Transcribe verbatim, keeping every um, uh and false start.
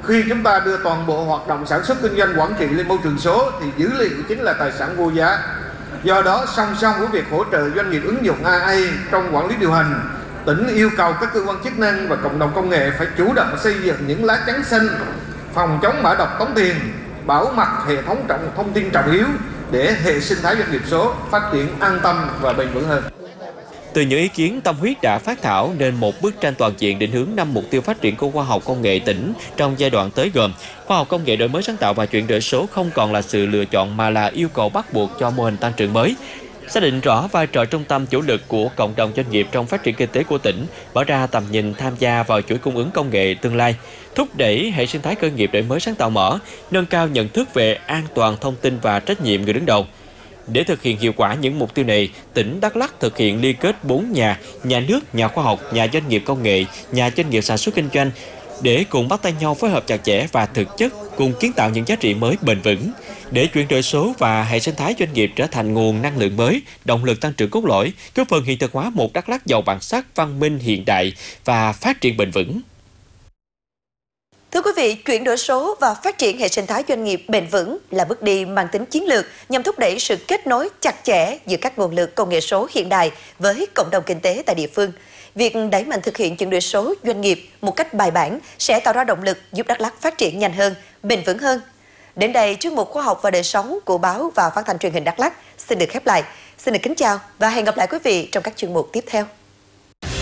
Khi chúng ta đưa toàn bộ hoạt động sản xuất kinh doanh quản trị lên môi trường số thì dữ liệu chính là tài sản vô giá. Do đó, song song với việc hỗ trợ doanh nghiệp ứng dụng a i trong quản lý điều hành, tỉnh yêu cầu các cơ quan chức năng và cộng đồng công nghệ phải chủ động xây dựng những lá chắn xanh phòng chống mã độc tống tiền, bảo mật hệ thống trọng thông tin trọng yếu để hệ sinh thái doanh nghiệp số phát triển an tâm và bền vững hơn. Từ những ý kiến, tâm huyết đã phát thảo nên một bức tranh toàn diện định hướng năm mục tiêu phát triển của khoa học công nghệ tỉnh trong giai đoạn tới, gồm khoa học công nghệ đổi mới sáng tạo và chuyển đổi số không còn là sự lựa chọn mà là yêu cầu bắt buộc cho mô hình tăng trưởng mới. Xác định rõ vai trò trung tâm chủ lực của cộng đồng doanh nghiệp trong phát triển kinh tế của tỉnh, mở ra tầm nhìn tham gia vào chuỗi cung ứng công nghệ tương lai, thúc đẩy hệ sinh thái khởi nghiệp đổi mới sáng tạo mở, nâng cao nhận thức về an toàn thông tin và trách nhiệm người đứng đầu. Để thực hiện hiệu quả những mục tiêu này, tỉnh Đắk Lắk thực hiện liên kết bốn nhà, nhà nước, nhà khoa học, nhà doanh nghiệp công nghệ, nhà doanh nghiệp sản xuất kinh doanh, để cùng bắt tay nhau phối hợp chặt chẽ và thực chất, cùng kiến tạo những giá trị mới bền vững, để chuyển đổi số và hệ sinh thái doanh nghiệp trở thành nguồn năng lượng mới, động lực tăng trưởng cốt lõi, góp phần hiện thực hóa một Đắk Lắk giàu bản sắc, văn minh hiện đại và phát triển bền vững. Thưa quý vị, chuyển đổi số và phát triển hệ sinh thái doanh nghiệp bền vững là bước đi mang tính chiến lược nhằm thúc đẩy sự kết nối chặt chẽ giữa các nguồn lực công nghệ số hiện đại với cộng đồng kinh tế tại địa phương. Việc đẩy mạnh thực hiện chuyển đổi số doanh nghiệp một cách bài bản sẽ tạo ra động lực giúp Đắk Lắk phát triển nhanh hơn, bền vững hơn. Đến đây, chuyên mục Khoa học và đời sống của báo và phát thanh truyền hình Đắk Lắk xin được khép lại. Xin được kính chào và hẹn gặp lại quý vị trong các chuyên mục tiếp theo.